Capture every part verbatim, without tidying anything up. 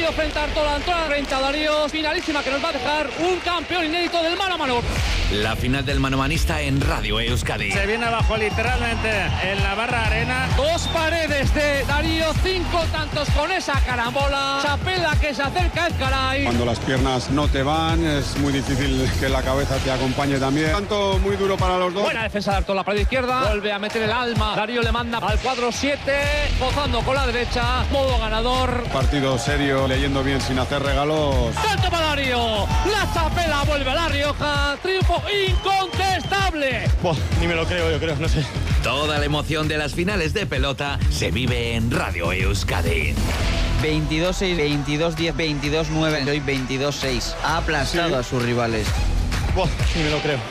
Darío frente a Artola, Artola frente a Darío. Finalísima que nos va a dejar un campeón inédito del mano a mano. La final del manomanista en Radio Euskadi. Se viene abajo literalmente en la barra arena. Dos paredes de Darío, cinco tantos con esa carambola. Chapela que se acerca el caray. Cuando las piernas no te van, es muy difícil que la cabeza te acompañe también. Tanto muy duro para los dos. Buena defensa de Artola para la izquierda. Vuelve a meter el alma. Darío le manda al cuadro siete. Pozando con la derecha. Modo ganador. Partido serio, leyendo bien sin hacer regalos. ¡Salto para Darío! La Chapela vuelve a La Rioja. Triunfo incontestable. Buah, ni me lo creo, yo creo, no sé. Toda la emoción de las finales de pelota se vive en Radio Euskadi. veintidós seis, veintidós diez, veintidós nueve, hoy veintidós seis. Ha aplastado sí. a sus rivales. Buah, ni me lo creo.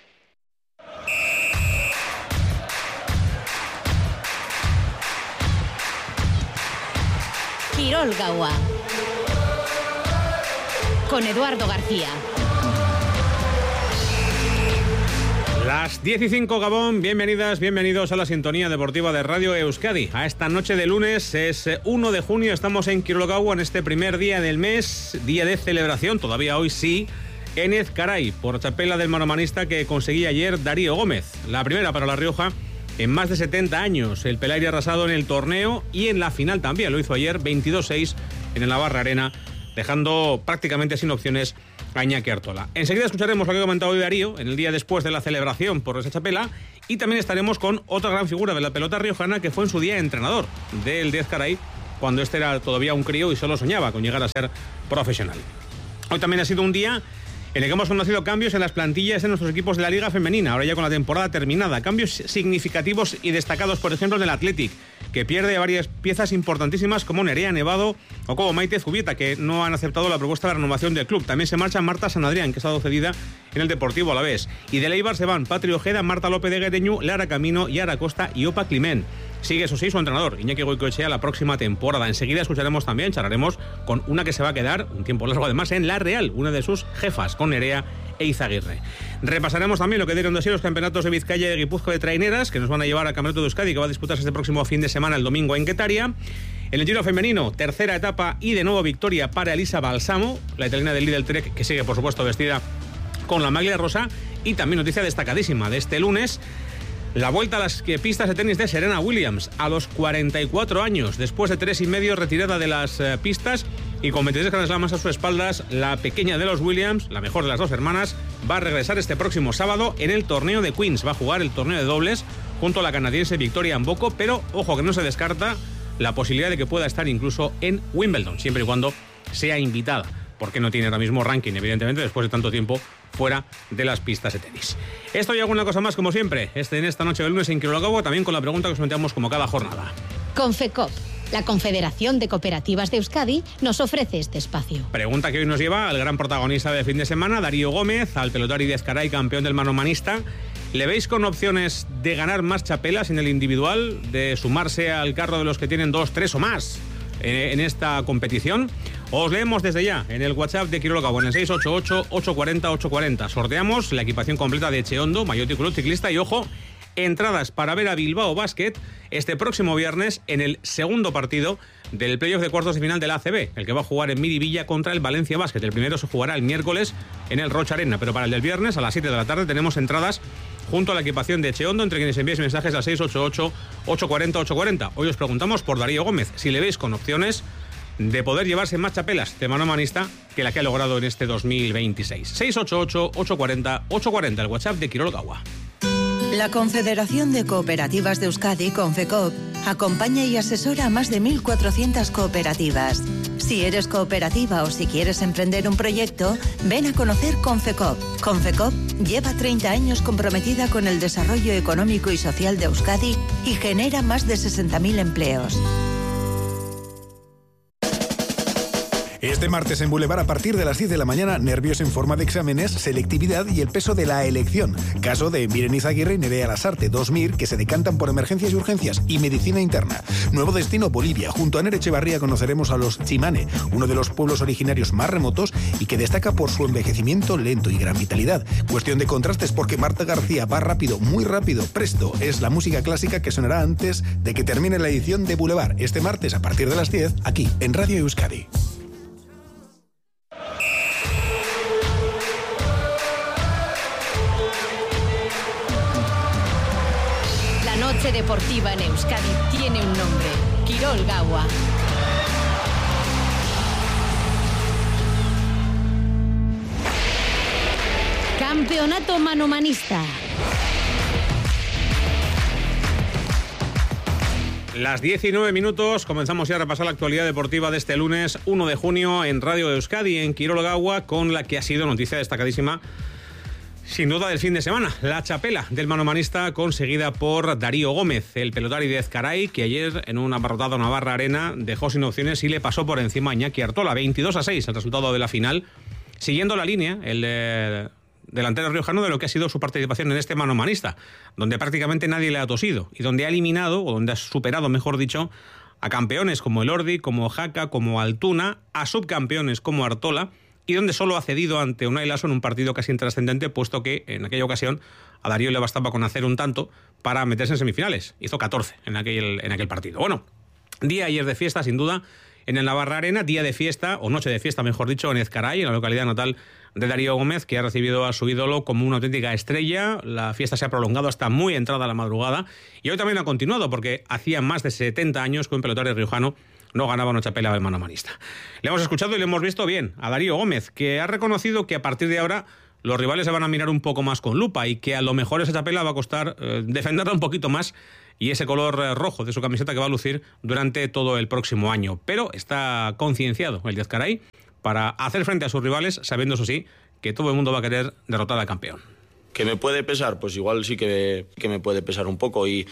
Kirol Gaua con Eduardo García. Las diez y cinco, Gabón, bienvenidas, bienvenidos a la sintonía deportiva de Radio Euskadi. A esta noche de lunes es uno de junio, estamos en Kirol Gaua en este primer día del mes, día de celebración, todavía hoy sí, en Ezcaray, por chapela del manomanista que conseguía ayer Darío Gómez. La primera para La Rioja en más de setenta años, el Pelaire arrasado en el torneo y en la final también, lo hizo ayer veintidós seis en el Navarra Arena, dejando prácticamente sin opciones a Iñaki Artola. Enseguida escucharemos lo que ha comentado hoy Darío en el día después de la celebración por esa chapela y también estaremos con otra gran figura de la pelota riojana que fue en su día entrenador del Ezcaray cuando este era todavía un crío y solo soñaba con llegar a ser profesional. Hoy también ha sido un día en el que hemos conocido cambios en las plantillas de nuestros equipos de la Liga Femenina, ahora ya con la temporada terminada. Cambios significativos y destacados, por ejemplo, en el Athletic, que pierde varias piezas importantísimas como Nerea Nevado o como Maite Zubieta, que no han aceptado la propuesta de renovación del club. También se marcha Marta San Adrián, que ha estado cedida en el Deportivo Alavés. Y de Eibar se van Patri Ojeda, Marta López de Guereñu, Lara Camino, Yara Costa y Opa Climent. Sigue, eso sí, su entrenador, Iñaki Goicoechea, la próxima temporada. Enseguida escucharemos también, charlaremos con una que se va a quedar un tiempo largo además en La Real, una de sus jefas, con Nerea e Izaguirre. Repasaremos también lo que dieron de sí los campeonatos de Vizcaya y de Guipúzcoa de traineras, que nos van a llevar al Campeonato de Euskadi, que va a disputarse este próximo fin de semana, el domingo, en Guetaria. En el Giro femenino, tercera etapa y de nuevo victoria para Elisa Balsamo, la italiana del Lidl Trek, que sigue, por supuesto, vestida con la maglia rosa. Y también noticia destacadísima de este lunes, la vuelta a las pistas de tenis de Serena Williams a los cuarenta y cuatro años, después de tres y medio retirada de las uh, pistas y con veintitrés Grand Slams a sus espaldas. La pequeña de los Williams, la mejor de las dos hermanas, va a regresar este próximo sábado en el torneo de Queens. Va a jugar el torneo de dobles junto a la canadiense Victoria Mboko, pero ojo que no se descarta la posibilidad de que pueda estar incluso en Wimbledon, siempre y cuando sea invitada, porque no tiene ahora mismo ranking, evidentemente, después de tanto tiempo fuera de las pistas de tenis. Esto y alguna cosa más, como siempre, este en esta noche de lunes en Kirol Gaua, también con la pregunta que os planteamos como cada jornada. Confecop, la Confederación de Cooperativas de Euskadi, nos ofrece este espacio. Pregunta que hoy nos lleva al gran protagonista del fin de semana, Darío Gómez, al pelotari de Ezcaray, campeón del manomanista. ¿Le veis con opciones de ganar más chapelas en el individual, de sumarse al carro de los que tienen dos, tres o más en esta competición? Os leemos desde ya en el WhatsApp de Kirol Gaua, en el seis ocho ocho, ocho cuatro cero, ocho cuatro cero. Sorteamos la equipación completa de Echeondo, maillot y culot ciclista, y ojo, entradas para ver a Bilbao Basket este próximo viernes en el segundo partido del playoff de cuartos de final de la A C B, el que va a jugar en Miribilla contra el Valencia Basket. El primero se jugará el miércoles en el Rocha Arena, pero para el del viernes a las siete de la tarde tenemos entradas junto a la equipación de Echeondo, entre quienes enviéis mensajes al seis ocho ocho, ocho cuatro cero, ocho cuatro cero. Hoy os preguntamos por Darío Gómez, si le veis con opciones de poder llevarse más chapelas de manomanista que la que ha logrado en este dos mil veintiséis. seis ocho ocho, ocho cuatro cero, ocho cuatro cero, el WhatsApp de Kirol Gaua. La Confederación de Cooperativas de Euskadi, Confecop, acompaña y asesora a más de mil cuatrocientas cooperativas. Si eres cooperativa o si quieres emprender un proyecto, ven a conocer Confecop. Confecop lleva treinta años comprometida con el desarrollo económico y social de Euskadi y genera más de sesenta mil empleos. Este martes en Boulevard, a partir de las diez de la mañana, nervios en forma de exámenes, selectividad y el peso de la elección. Caso de Miren Izaguirre y Nerea Lasarte, dos M I R que se decantan por emergencias y urgencias y medicina interna. Nuevo destino, Bolivia. Junto a Nere Echevarría conoceremos a los Chimane, uno de los pueblos originarios más remotos y que destaca por su envejecimiento lento y gran vitalidad. Cuestión de contrastes porque Marta García va rápido, muy rápido, presto. Es la música clásica que sonará antes de que termine la edición de Boulevard, este martes a partir de las diez, aquí en Radio Euskadi. noche deportiva en Euskadi tiene un nombre: Quirol Gaua. Campeonato manomanista. Las diecinueve minutos, comenzamos ya a repasar la actualidad deportiva de este lunes uno de junio en Radio Euskadi, en Quirol Gaua, con la que ha sido noticia destacadísima, sin duda, del fin de semana. La txapela del manomanista conseguida por Darío Gómez, el pelotari de Ezcaray, que ayer en un abarrotado Navarra Arena dejó sin opciones y le pasó por encima a Iñaki Artola. veintidós a seis el resultado de la final, siguiendo la línea, el eh, delantero riojano, de lo que ha sido su participación en este manomanista, donde prácticamente nadie le ha tosido y donde ha eliminado, o donde ha superado, mejor dicho, a campeones como Elordi, como Jaca, como Altuna, a subcampeones como Artola, y donde solo ha cedido ante Unai Laso en un partido casi intrascendente, puesto que en aquella ocasión a Darío le bastaba con hacer un tanto para meterse en semifinales. Hizo catorce en aquel, en aquel partido. Bueno, día ayer de fiesta, sin duda, en el Navarra Arena, día de fiesta, o noche de fiesta, mejor dicho, en Ezcaray, en la localidad natal de Darío Gómez, que ha recibido a su ídolo como una auténtica estrella. La fiesta se ha prolongado hasta muy entrada la madrugada, y hoy también ha continuado, porque hacía más de setenta años que un pelotari riojano no ganaba una txapela del manomanista. Le hemos escuchado y le hemos visto bien a Darío Gómez, que ha reconocido que a partir de ahora los rivales se van a mirar un poco más con lupa y que a lo mejor esa txapela va a costar eh, defenderla un poquito más, y ese color eh, rojo de su camiseta que va a lucir durante todo el próximo año. Pero está concienciado el de Ezcaray para hacer frente a sus rivales, sabiendo, eso sí, que todo el mundo va a querer derrotar al campeón. ¿Que me puede pesar? Pues igual sí que, que me puede pesar un poco, y,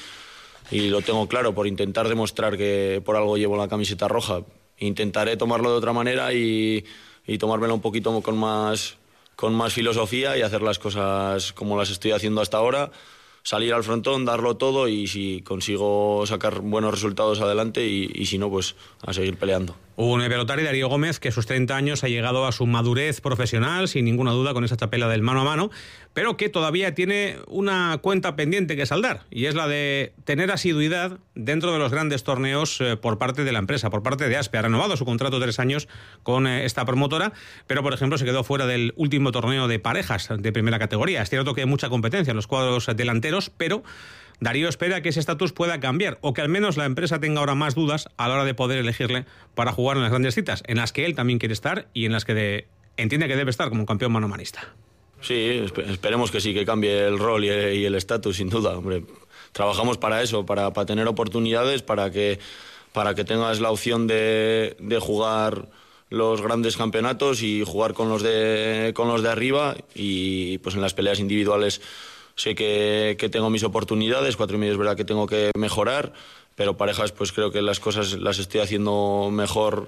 y lo tengo claro, por intentar demostrar que por algo llevo la camiseta roja. Intentaré tomarlo de otra manera y, y tomármelo un poquito con más, con más filosofía y hacer las cosas como las estoy haciendo hasta ahora. Salir al frontón, darlo todo, y si consigo sacar buenos resultados adelante, y, y si no, pues a seguir peleando. Un pelotari, Darío Gómez, que a sus treinta años ha llegado a su madurez profesional, sin ninguna duda, con esa txapela del mano a mano, pero que todavía tiene una cuenta pendiente que saldar, y es la de tener asiduidad dentro de los grandes torneos eh, por parte de la empresa, por parte de Aspe. Ha renovado su contrato de tres años con eh, esta promotora, pero, por ejemplo, se quedó fuera del último torneo de parejas de primera categoría. Es cierto que hay mucha competencia en los cuadros delanteros, pero Darío espera que ese estatus pueda cambiar, o que al menos la empresa tenga ahora más dudas a la hora de poder elegirle para jugar en las grandes citas, en las que él también quiere estar y en las que de, entiende que debe estar como campeón manomanista. Sí, esperemos que sí, que cambie el rol y el estatus, sin duda. Hombre, trabajamos para eso, para, para tener oportunidades, para que, para que tengas la opción de, de jugar los grandes campeonatos y jugar con los de, con los de arriba, y pues en las peleas individuales sé que, que tengo mis oportunidades. Cuatro y medio es verdad que tengo que mejorar, pero parejas pues creo que las cosas las estoy haciendo mejor,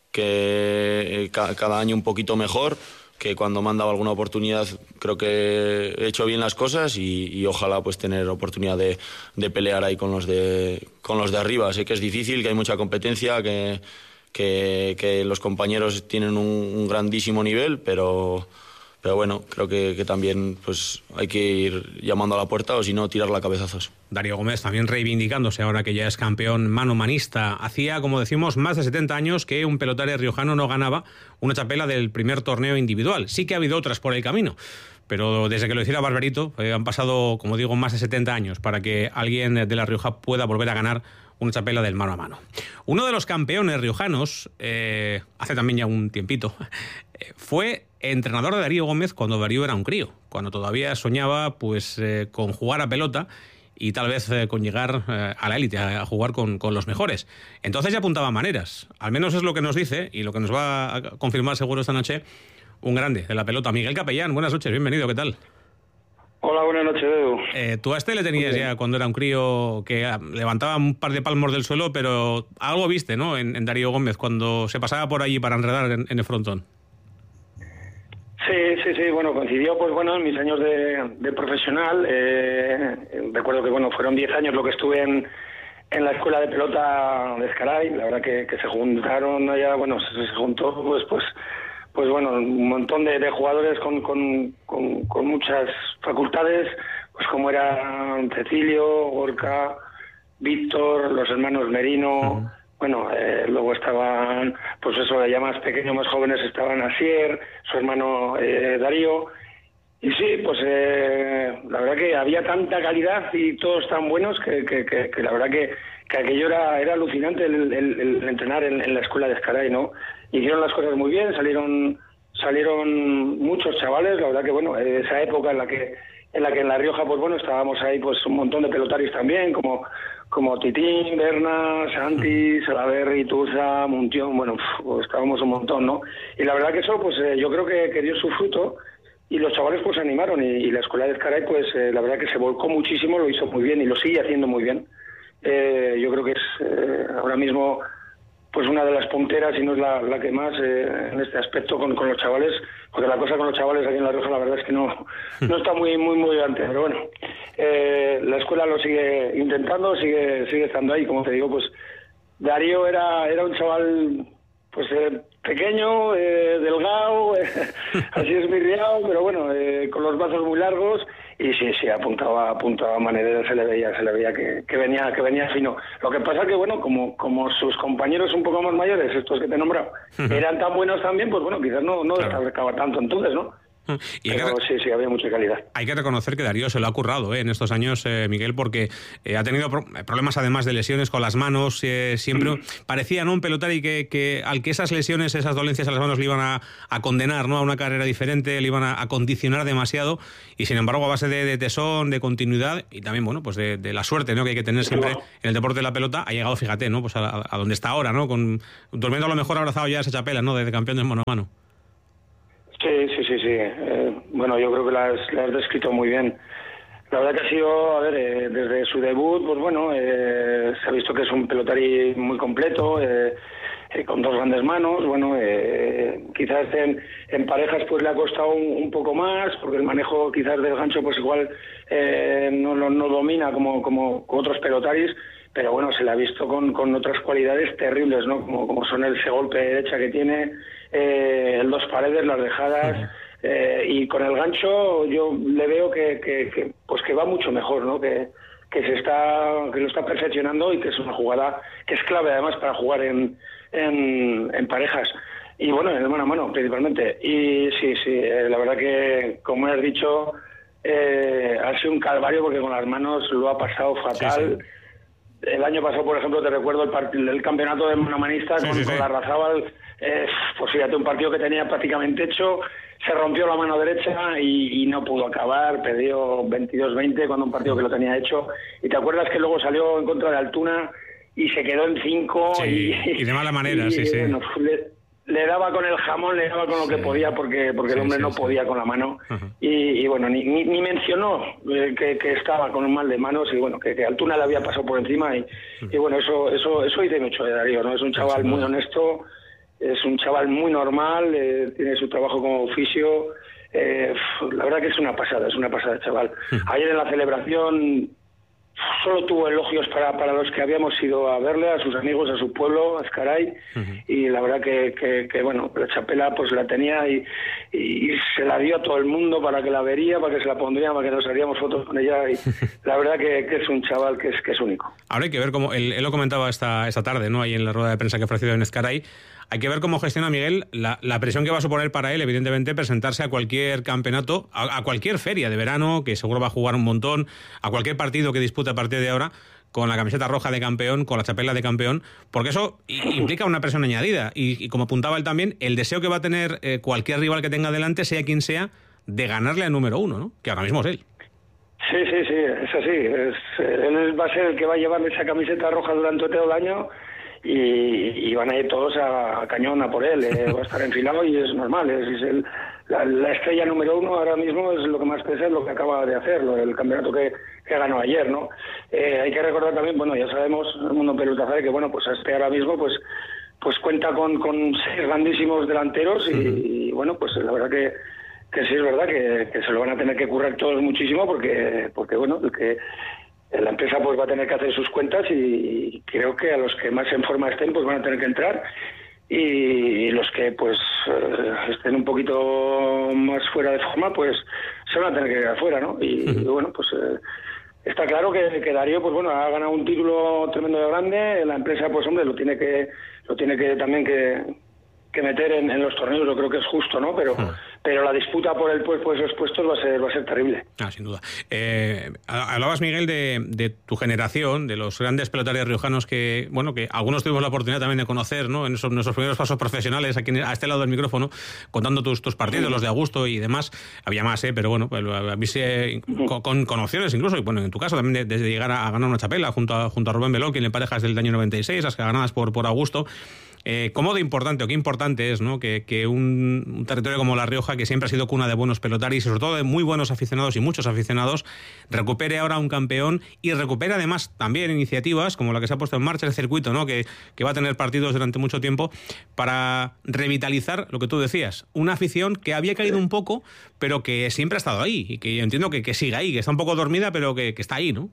que ca- cada año un poquito mejor, que cuando me han dado alguna oportunidad creo que he hecho bien las cosas, y, y ojalá pues tener oportunidad de, de pelear ahí con los de, con los de arriba. Sé que es difícil, que hay mucha competencia, que, que, que los compañeros tienen un, un grandísimo nivel, pero... Pero bueno, creo que, que también pues hay que ir llamando a la puerta, o si no, tirarla a cabezazos. Darío Gómez también reivindicándose ahora que ya es campeón manomanista. Hacía, como decimos, más de setenta años que un pelotari riojano no ganaba una txapela del primer torneo individual. Sí que ha habido otras por el camino, pero desde que lo hiciera Barberito eh, han pasado, como digo, más de setenta años para que alguien de La Rioja pueda volver a ganar una txapela del mano a mano. Uno de los campeones riojanos, eh, hace también ya un tiempito, eh, fue entrenador de Darío Gómez cuando Darío era un crío, cuando todavía soñaba pues eh, con jugar a pelota y tal vez eh, con llegar eh, a la élite, a, a jugar con, con los mejores. Entonces ya apuntaba maneras, al menos es lo que nos dice y lo que nos va a confirmar seguro esta noche un grande de la pelota. Miguel Capellán, buenas noches, bienvenido, ¿qué tal? Hola, buenas noches, Edu. Eh, tú a este le tenías ya cuando era un crío que ah, levantaba un par de palmos del suelo, pero algo viste, ¿no?, en, en Darío Gómez cuando se pasaba por allí para enredar en, en el frontón. Sí, sí, sí, bueno, coincidió, pues bueno, en mis años de, de profesional. Eh, recuerdo que, bueno, fueron diez años lo que estuve en, en la escuela de pelota de Ezcaray. La verdad que, que se juntaron allá, bueno, se, se juntó, pues, pues, pues bueno, un montón de, de jugadores con, con, con, con muchas facultades, pues como eran Cecilio, Gorka, Víctor, los hermanos Merino. Uh-huh. Bueno, eh, luego estaban, pues eso, ya más pequeños, más jóvenes, estaban Asier, su hermano eh, Darío, Y sí, pues eh, la verdad que había tanta calidad y todos tan buenos que, que, que, que la verdad que, que aquello era, era alucinante el, el, el entrenar en, en la escuela de Ezcaray, ¿no? Hicieron las cosas muy bien, salieron salieron muchos chavales, la verdad que bueno, esa época en la que en la que en La Rioja, pues bueno, estábamos ahí pues un montón de pelotarios también, como como Titín, Berna, Santi, Salaberry, Tuza, Muntión, bueno, pues estábamos un montón, ¿no? Y la verdad que eso, pues eh, yo creo que, que dio su fruto. Y los chavales pues se animaron y, y la escuela de Ezcaray pues eh, la verdad que se volcó muchísimo, lo hizo muy bien y lo sigue haciendo muy bien. Eh, yo creo que es eh, ahora mismo pues una de las punteras y no es la, la que más eh, en este aspecto con, con los chavales, porque la cosa con los chavales aquí en La Rioja la verdad es que no, no está muy muy muy delante, pero bueno, eh, la escuela lo sigue intentando, sigue sigue estando ahí, como te digo, pues Darío era, era un chaval pues eh, pequeño, eh, delgado, eh, así esmirriado, pero bueno, eh, con los brazos muy largos y sí, sí, apuntaba, apuntaba a manera, se le veía, se le veía que, que venía, que venía fino. Lo que pasa que bueno, como, como sus compañeros un poco más mayores, estos que te he nombrado, eran tan buenos también, pues bueno, quizás no, no claro. destacaba tanto entonces, ¿no? Y Pero que, sí, sí, había mucha calidad. Hay que reconocer que Darío se lo ha currado ¿eh? en estos años, eh, Miguel, porque eh, ha tenido pro problemas además de lesiones con las manos. Eh, siempre mm. parecía, ¿no?, un pelotari que, que al que esas lesiones, esas dolencias a las manos le iban a, a condenar, ¿no?, a una carrera diferente, le iban a, a condicionar demasiado. Y sin embargo, a base de, de tesón, de continuidad y también, bueno, pues de, de la suerte, ¿no?, que hay que tener siempre en el deporte de la pelota, ha llegado, fíjate, ¿no?, pues a, a donde está ahora, ¿no?, con durmiendo a lo mejor abrazado ya a esa chapela, ¿no?, de, de campeón de mano a mano. Sí, sí, sí, sí. Eh, bueno, yo creo que la has, la has descrito muy bien. La verdad que ha sido, a ver, eh, desde su debut, pues bueno, eh, se ha visto que es un pelotari muy completo, eh, eh, con dos grandes manos. Bueno, eh, quizás en, en parejas pues le ha costado un, un poco más, porque el manejo quizás del gancho pues igual eh, no, no, no domina como, como otros pelotaris, pero bueno, se le ha visto con, con otras cualidades terribles, ¿no? Como, como son el ese golpe de derecha que tiene, eh, el dos paredes, las dejadas, uh-huh. eh, y con el gancho yo le veo que, que, que pues que va mucho mejor, ¿no? Que, que se está, que lo está perfeccionando y que es una jugada que es clave además para jugar en, en, en parejas. Y bueno, en el mano a mano principalmente. Y sí, sí, eh, la verdad que, como has dicho, eh, ha sido un calvario porque con las manos lo ha pasado fatal. Sí, sí. El año pasado, por ejemplo, te recuerdo el, part el campeonato de manomanista sí, con, sí, con sí. la Larrazábal, eh, pues fíjate, un partido que tenía prácticamente hecho, se rompió la mano derecha y, y no pudo acabar, perdió veintidós veinte cuando un partido que lo tenía hecho. Y te acuerdas que luego salió en contra de Altuna y se quedó en cinco. Sí, y, y de mala manera, y, sí, sí. Bueno, le, le daba con el jamón, le daba con lo que sí. podía porque porque el hombre sí, sí, no sí. podía con la mano. Uh-huh. y, y bueno, ni, ni, ni mencionó eh, que, que estaba con un mal de manos y bueno, que, que Altuna le había pasado por encima y, uh-huh. y bueno, eso eso eso dice mucho de Darío, ¿no? Es un chaval muy honesto, es un chaval muy normal, eh, tiene su trabajo como oficio, eh, la verdad que es una pasada, es una pasada, chaval. Uh-huh. Ayer en la celebración solo tuvo elogios para, para los que habíamos ido a verle, a sus amigos, a su pueblo, a Ezcaray, uh-huh. y la verdad que, que, que, bueno, la chapela pues la tenía y, y se la dio a todo el mundo para que la vería, para que se la pondría, para que nos haríamos fotos con ella, y la verdad que, que es un chaval que es, que es único. Ahora hay que ver cómo, él, él lo comentaba esta, esta tarde, ¿no?, ahí en la rueda de prensa que ha ofrecido en Ezcaray. Hay que ver cómo gestiona Miguel la, la presión que va a suponer para él, evidentemente, presentarse a cualquier campeonato, a, a cualquier feria de verano, que seguro va a jugar un montón, a cualquier partido que dispute a partir de ahora, con la camiseta roja de campeón, con la chapela de campeón, porque eso implica una presión añadida. Y, y como apuntaba él también, el deseo que va a tener eh, cualquier rival que tenga delante, sea quien sea, de ganarle al número uno, ¿no?, que ahora mismo es él. Sí, sí, sí, es así. Es, él va a ser el que va a llevar esa camiseta roja durante todo el año. Y, y van a ir todos a, a cañón a por él, eh, va a estar enfilado y es normal, es, es el, la, la estrella número uno ahora mismo, es lo que más pesa, es lo que acaba de hacer, lo, el campeonato que, que ganó ayer, ¿no? Eh, hay que recordar también, bueno, ya sabemos, el mundo pelota sabe que, bueno, pues este ahora mismo, pues pues cuenta con, con seis grandísimos delanteros y, y bueno, pues la verdad que, que sí es verdad que, que se lo van a tener que currar todos muchísimo porque, porque bueno, el que la empresa pues va a tener que hacer sus cuentas y creo que a los que más en forma estén pues van a tener que entrar y los que pues eh, estén un poquito más fuera de forma pues se van a tener que quedar fuera, ¿no? Y, uh-huh. y bueno, pues eh, está claro que, que Darío pues bueno ha ganado un título tremendo de grande, la empresa pues hombre lo tiene que lo tiene que también que que meter en, en los torneos, yo creo que es justo, ¿no? Pero, uh-huh. pero la disputa por el pues, pues, esos puestos va a ser, va a ser terrible. Ah, sin duda. Eh, hablabas, Miguel, de, de tu generación, de los grandes pelotarios riojanos que, bueno, que algunos tuvimos la oportunidad también de conocer, ¿no? En esos, nuestros primeros pasos profesionales, aquí a este lado del micrófono, contando tus, tus partidos, los de Augusto y demás. Había más, ¿eh? Pero bueno, a mí se, con, con, con opciones incluso, y bueno, en tu caso también de, de llegar a, a ganar una chapela junto a, junto a Rubén Beló, quien le parejas del año noventa y seis, las que ganadas por, por Augusto. Eh, ¿Cómo de importante o qué importante es, ¿no? que, que un, un territorio como La Rioja, que siempre ha sido cuna de buenos pelotaris y sobre todo de muy buenos aficionados y muchos aficionados, recupere ahora un campeón y recupere además también iniciativas como la que se ha puesto en marcha, el circuito, ¿no? que, que va a tener partidos durante mucho tiempo para revitalizar lo que tú decías, una afición que había caído un poco pero que siempre ha estado ahí y que yo entiendo que, que sigue ahí, que está un poco dormida pero que, que está ahí, ¿no?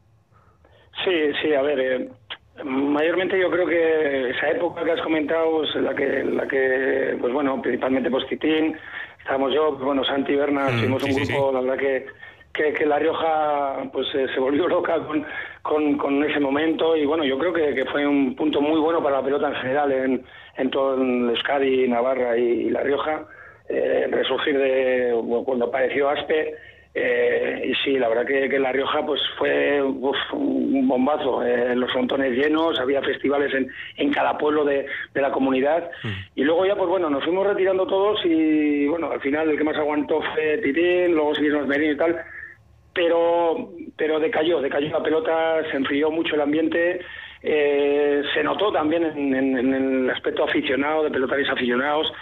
Sí, sí, a ver... Eh... Mayormente yo creo que esa época que has comentado es la que, la que pues bueno, principalmente pues Titín, estábamos yo, pues bueno, Santi, Berna, mm, fuimos un sí, grupo, sí. La verdad que, que, que La Rioja pues eh, se volvió loca con, con, con ese momento y bueno, yo creo que, que fue un punto muy bueno para la pelota en general en, en todo el Euskadi, Navarra y, y La Rioja, eh, resurgir de bueno, cuando apareció Aspe. Eh, y sí, la verdad que, que La Rioja pues fue uf, un bombazo, eh, los frontones llenos, había festivales en, en cada pueblo de, de la comunidad mm. y luego ya pues bueno, nos fuimos retirando todos y bueno, al final el que más aguantó fue Titín, luego seguimos Merín y tal, pero pero decayó, decayó la pelota, se enfrió mucho el ambiente, eh, se notó también en, en, en el aspecto aficionado, de pelotaris aficionados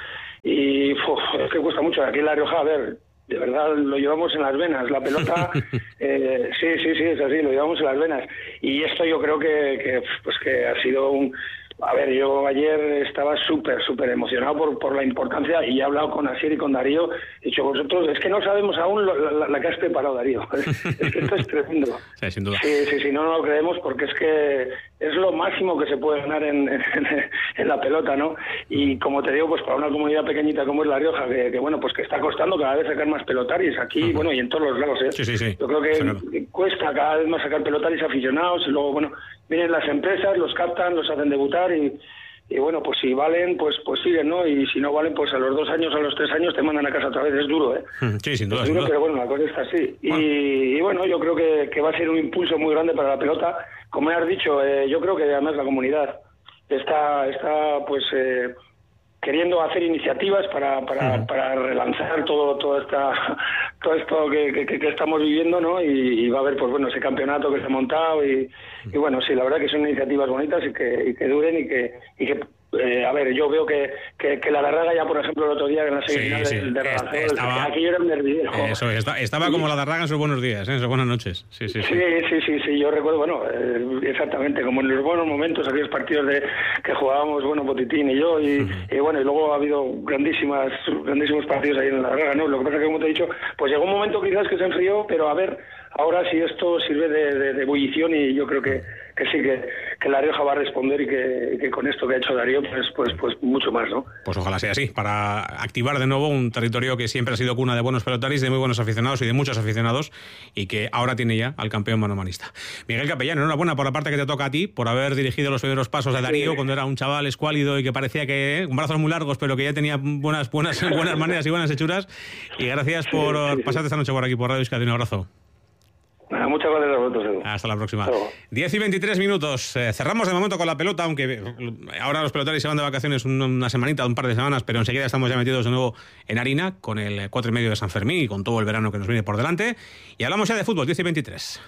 y uf, es que cuesta mucho, aquí en La Rioja, a ver, de verdad lo llevamos en las venas, la pelota, eh, sí, sí, sí, es así, lo llevamos en las venas. Y esto yo creo que, que pues que ha sido un... A ver, yo ayer estaba súper, súper emocionado por, por la importancia y he hablado con Asier y con Darío. He dicho, vosotros, es que no sabemos aún lo, la, la que has preparado, Darío. Es que esto es tremendo. Sí, sin duda. Sí, sí, sí, no, no lo creemos porque es que es lo máximo que se puede ganar en, en, en la pelota, ¿no? Y como te digo, pues para una comunidad pequeñita como es La Rioja, que, que bueno, pues que está costando cada vez sacar más pelotaris aquí, uh-huh. bueno, y en todos los lados, ¿eh? Sí, sí, sí. Yo creo que claro. cuesta cada vez más sacar pelotaris aficionados y luego, bueno, vienen las empresas, los captan, los hacen debutar y, y bueno, pues si valen, pues pues siguen, ¿no? Y si no valen, pues a los dos años, a los tres años te mandan a casa otra vez. Es duro, ¿eh? Sí, sin duda. Es duro, sin duda. Pero bueno, la cosa está así. Bueno. Y, y bueno, yo creo que, que va a ser un impulso muy grande para la pelota. Como has dicho, eh, yo creo que además la comunidad está, está pues... Eh, queriendo hacer iniciativas para para, uh-huh. para relanzar todo todo esta todo esto que, que, que estamos viviendo, ¿no? Y, y va a haber pues bueno ese campeonato que se ha montado y, y bueno, sí, la verdad que son iniciativas bonitas y que, y que duren y que y que Eh, a ver, yo veo que, que, que la Darraga ya, por ejemplo, el otro día en la semifinal sí, sí. de, de Relación, estaba, aquí yo era un nervioso. Eso, está, estaba sí. como la Darraga en sus buenos días, ¿eh? En sus buenas noches. Sí, sí, sí. Sí, sí, sí, sí, yo recuerdo, bueno, eh, exactamente, como en los buenos momentos, aquellos partidos de que jugábamos, bueno, Botitín y yo, y, uh-huh. y bueno, y luego ha habido grandísimas, grandísimos partidos ahí en la Darraga, ¿no? Lo que pasa es que, como te he dicho, pues llegó un momento quizás que se enfrió, pero a ver, ahora sí esto sirve de, de, de ebullición y yo creo que que sí, que, que La Rioja va a responder y que, que con esto que ha hecho Darío, pues, pues, pues mucho más, ¿no? Pues ojalá sea así, para activar de nuevo un territorio que siempre ha sido cuna de buenos pelotaris, de muy buenos aficionados y de muchos aficionados, y que ahora tiene ya al campeón manomanista. Miguel Capellán, enhorabuena por la parte que te toca a ti, por haber dirigido los primeros pasos de Darío, sí. cuando era un chaval escuálido y que parecía que, con brazos muy largos, pero que ya tenía buenas, buenas, buenas maneras y buenas hechuras, y gracias por sí, sí, sí. pasarte esta noche por aquí, por Radio Euskadi. Un abrazo. Muchas gracias a vosotros, Edu. Hasta la próxima. diez y veintitrés minutos. Eh, cerramos de momento con la pelota, aunque ahora los pelotaris se van de vacaciones una semanita, un par de semanas, pero enseguida estamos ya metidos de nuevo en harina con el cuatro y medio de San Fermín y con todo el verano que nos viene por delante. Y hablamos ya de fútbol, diez y veintitrés.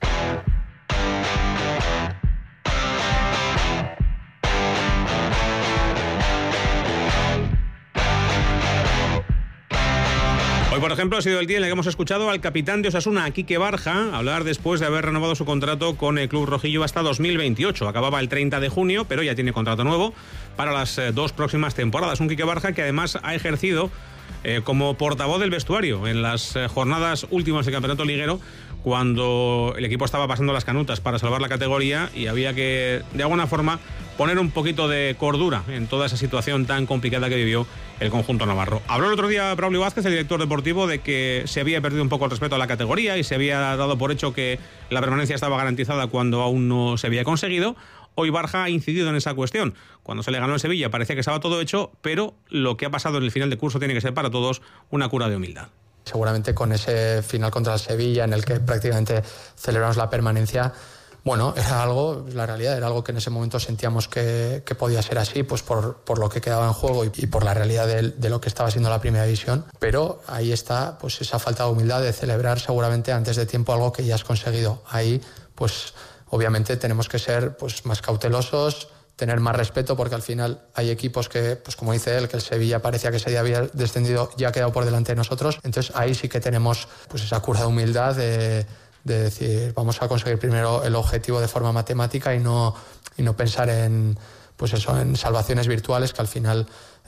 Hoy, por ejemplo, ha sido el día en el que hemos escuchado al capitán de Osasuna, Quique Barja, hablar después de haber renovado su contrato con el club rojillo hasta dos mil veintiocho. Acababa el treinta de junio, pero ya tiene contrato nuevo para las eh, dos próximas temporadas. Un Quique Barja que además ha ejercido eh, como portavoz del vestuario en las eh, jornadas últimas del campeonato liguero, cuando el equipo estaba pasando las canutas para salvar la categoría y había que, de alguna forma, poner un poquito de cordura en toda esa situación tan complicada que vivió el conjunto navarro. Habló el otro día Braulio Vázquez, el director deportivo, de que se había perdido un poco el respeto a la categoría y se había dado por hecho que la permanencia estaba garantizada cuando aún no se había conseguido. Hoy Barja ha incidido en esa cuestión. Cuando se le ganó el Sevilla parecía que estaba todo hecho, pero lo que ha pasado en el final de curso tiene que ser para todos una cura de humildad. Seguramente con ese final contra el Sevilla, en el que prácticamente celebramos la permanencia, bueno, era algo, la realidad, era algo que en ese momento sentíamos que, que podía ser así, pues por, por lo que quedaba en juego y, y por la realidad de, de lo que estaba siendo la primera división. Pero ahí está, pues esa falta de humildad de celebrar seguramente antes de tiempo algo que ya has conseguido. Ahí, pues obviamente tenemos que ser pues más cautelosos, tener más respeto, porque al final hay equipos que, pues como dice él, que el Sevilla parecía que se había descendido, ya ha quedado por delante de nosotros. Entonces ahí sí que tenemos pues esa cura de humildad de, de decir, vamos a conseguir primero el objetivo de forma matemática y no, y no pensar en, pues eso, en salvaciones virtuales que al final,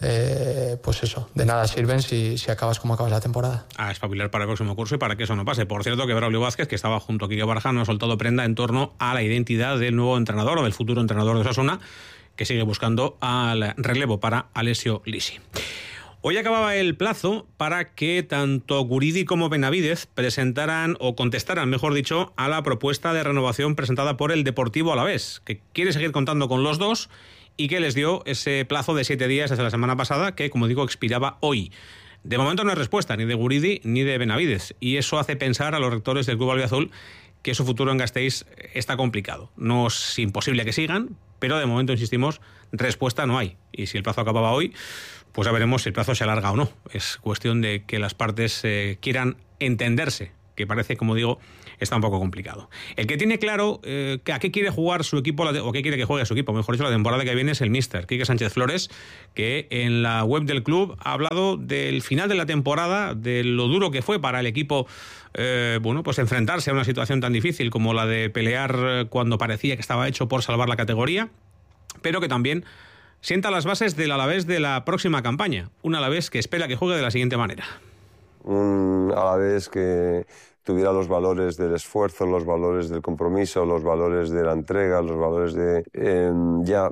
eh, pues eso, de nada sirven si, si acabas como acabas la temporada. A espabilar para el próximo curso y para que eso no pase. Por cierto, que Braulio Vázquez, que estaba junto a Quique Barja, no ha soltado prenda en torno a la identidad del nuevo entrenador o del futuro entrenador de Osasuna, que sigue buscando al relevo para Alessio Lisi. Hoy acababa el plazo para que tanto Guridi como Benavidez presentaran o contestaran, mejor dicho, a la propuesta de renovación presentada por el Deportivo Alavés, que quiere seguir contando con los dos y que les dio ese plazo de siete días desde la semana pasada, que, como digo, expiraba hoy. De momento no hay respuesta ni de Guridi ni de Benavidez, y eso hace pensar a los rectores del Club Albiazul que su futuro en Gasteiz está complicado. No es imposible que sigan, pero de momento, insistimos, respuesta no hay. Y si el plazo acababa hoy, pues ya veremos si el plazo se alarga o no. Es cuestión de que las partes eh, quieran entenderse, que parece, como digo, está un poco complicado. El que tiene claro eh, a qué quiere jugar su equipo, o qué quiere que juegue su equipo, mejor dicho, la temporada que viene, es el míster Quique Sánchez Flores, que en la web del club ha hablado del final de la temporada, de lo duro que fue para el equipo, eh, bueno, pues enfrentarse a una situación tan difícil como la de pelear cuando parecía que estaba hecho por salvar la categoría, pero que también sienta las bases del Alavés de la próxima campaña. Un Alavés que espera que juegue de la siguiente manera. Un Alavés que tuviera los valores del esfuerzo, los valores del compromiso, los valores de la entrega, los valores de eh, ya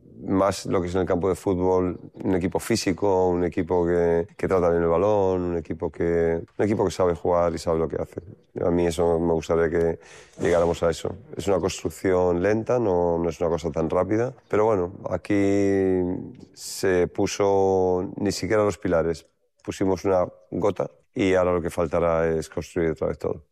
más lo que es en el campo de fútbol, un equipo físico, un equipo que, que trata bien el balón, un equipo que un equipo que sabe jugar y sabe lo que hace. A mí eso me gustaría que llegáramos a eso. Es una construcción lenta, no, no es una cosa tan rápida, pero bueno, aquí se puso ni siquiera los pilares, pusimos una gota y ahora lo que faltará es construir otra vez todo.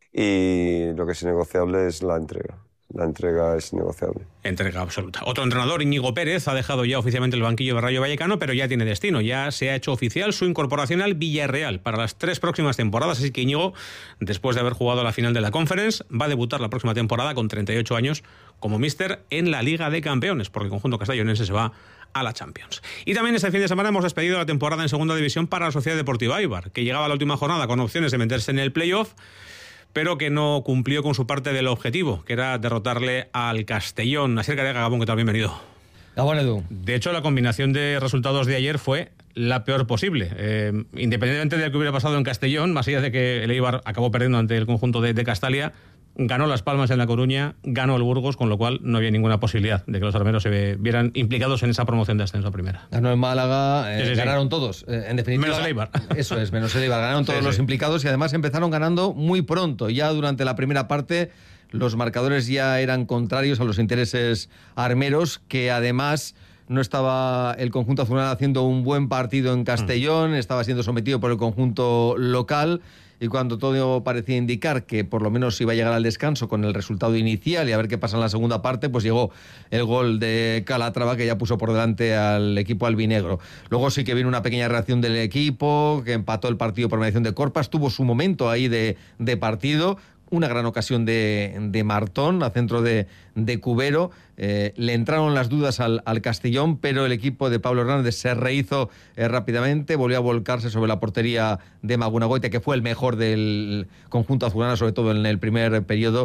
Y lo que es innegociable es la entrega. La entrega es innegociable. Entrega absoluta. Otro entrenador, Íñigo Pérez, ha dejado ya oficialmente el banquillo de Rayo Vallecano, pero ya tiene destino. Ya se ha hecho oficial su incorporación al Villarreal para las tres próximas temporadas. Así que Íñigo, después de haber jugado la final de la Conference, va a debutar la próxima temporada con treinta y ocho años como míster en la Liga de Campeones, porque el conjunto castellonense se va a la Champions. Y también este fin de semana hemos despedido la temporada en Segunda División para la Sociedad Deportiva Eibar, que llegaba a la última jornada con opciones de meterse en el playoff, pero que no cumplió con su parte del objetivo, que era derrotarle al Castellón. Asier Carega, Gabón, ¿qué tal? Bienvenido. Gabón, Edu. De hecho, la combinación de resultados de ayer fue la peor posible. Eh, independientemente de lo que hubiera pasado en Castellón, más allá de que el Eibar acabó perdiendo ante el conjunto de, de Castalia, ganó Las Palmas en La Coruña, ganó el Burgos, con lo cual no había ninguna posibilidad de que los armeros se vieran implicados en esa promoción de ascenso a primera. Ganó el Málaga, eh, sí, sí, ganaron sí. todos. Eh, en definitiva, menos el Eibar. Eso es, menos el Eibar. Ganaron todos sí, los sí. implicados y además empezaron ganando muy pronto. Ya durante la primera parte los marcadores ya eran contrarios a los intereses armeros, que además no estaba el conjunto azulgrana haciendo un buen partido en Castellón, mm. estaba siendo sometido por el conjunto local. Y cuando todo parecía indicar que por lo menos iba a llegar al descanso con el resultado inicial y a ver qué pasa en la segunda parte, pues llegó el gol de Calatrava, que ya puso por delante al equipo albinegro. Luego sí que vino una pequeña reacción del equipo, que empató el partido por mediación de Corpas, tuvo su momento ahí de, de partido. Una gran ocasión de, de Martón a centro de, de Cubero. Eh, le entraron las dudas al, al Castellón, pero el equipo de Pablo Hernández se rehizo eh, rápidamente, volvió a volcarse sobre la portería de Magunagoite, que fue el mejor del conjunto azulgrana, sobre todo en el primer periodo.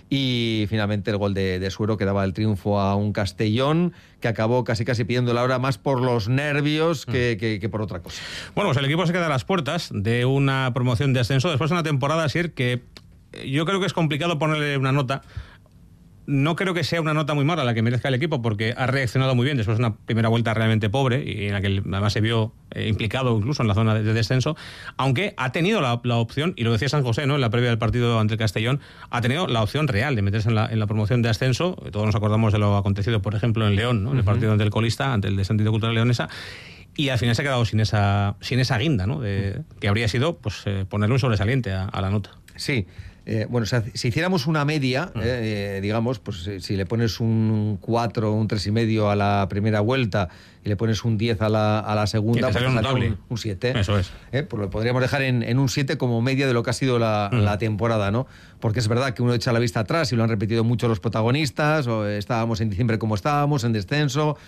Y finalmente el gol de, de Suero, que daba el triunfo a un Castellón que acabó casi casi pidiendo la hora más por los nervios que, que, que por otra cosa. Bueno, pues el equipo se queda a las puertas de una promoción de ascenso después de una temporada, Asier, que yo creo que es complicado ponerle una nota. no creo que sea una nota muy mala la que merezca el equipo, porque ha reaccionado muy bien después de una primera vuelta realmente pobre y en la que además se vio eh, implicado incluso en la zona de, de descenso, aunque ha tenido la, la opción, y lo decía San José, ¿no?, en la previa del partido ante el Castellón, ha tenido la opción real de meterse en la, en la promoción de ascenso. Todos nos acordamos de lo acontecido, por ejemplo, en León, ¿no?, en el partido ante el colista, ante el Descendido Cultural Leonesa. Y al final se ha quedado sin esa sin esa guinda, ¿no?, de, que habría sido pues eh, ponerle un sobresaliente a, a la nota. Sí. Eh, bueno, o sea, si hiciéramos una media, mm. eh, digamos, pues eh, si le pones un cuatro, un tres y medio a la primera vuelta y le pones un diez a la, a la segunda, pues un, un siete. Eso es. Eh, pues lo podríamos dejar en, en un siete como media de lo que ha sido la, mm. la temporada, ¿no? Porque es verdad que uno echa la vista atrás y lo han repetido mucho los protagonistas, o estábamos en diciembre como estábamos, en descenso,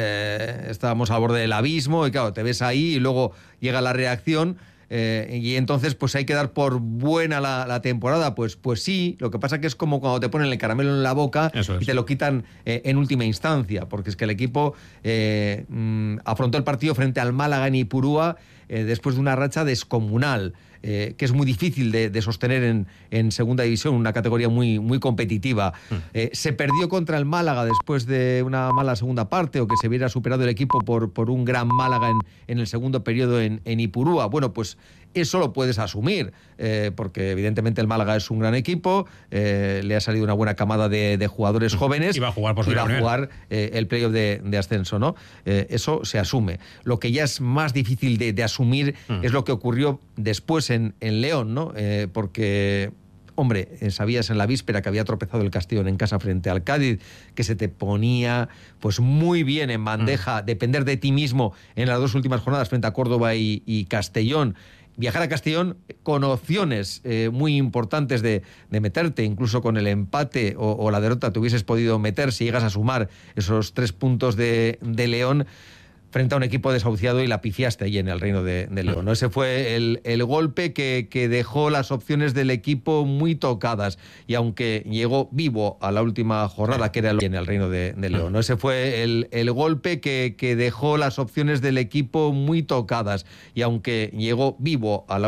eh, estábamos al borde del abismo, y claro, te ves ahí y luego llega la reacción. Eh, y entonces pues hay que dar por buena la, la temporada, pues pues sí. Lo que pasa que es como cuando te ponen el caramelo en la boca y te lo quitan eh, en última instancia, porque es que el equipo eh, mm, afrontó el partido frente al Málaga en Ipurúa eh, después de una racha descomunal, eh, que es muy difícil de, de sostener en, en segunda división, una categoría muy, muy competitiva. Mm. Eh, se perdió contra el Málaga después de una mala segunda parte, o que se hubiera superado el equipo por, por un gran Málaga en, en el segundo periodo en, en Ipurúa. Bueno, pues eso lo puedes asumir, eh, porque evidentemente el Málaga es un gran equipo, eh, le ha salido una buena camada de, de jugadores jóvenes y va a jugar, por y va a jugar eh, el playoff de, de ascenso, ¿no? Eh, eso se asume. Lo que ya es más difícil de, de asumir mm. es lo que ocurrió después en, en León, ¿no? Eh, porque... Hombre, sabías en la víspera que había tropezado el Castellón en casa frente al Cádiz, que se te ponía pues muy bien en bandeja mm. depender de ti mismo en las dos últimas jornadas frente a Córdoba y, y Castellón. Viajar a Castellón con opciones eh, muy importantes de, de meterte, incluso con el empate o, o la derrota te hubieses podido meter si llegas a sumar esos tres puntos de, de León frente a un equipo desahuciado, y la pifiaste ahí en el Reino de, de León, ¿no? Ese fue el, el golpe que, que dejó las opciones del equipo muy tocadas, y aunque llegó vivo a la última jornada, que era el, en el Reino de, de León, ¿no? Ese fue el, el golpe que, que dejó las opciones del equipo muy tocadas, y aunque llegó vivo a la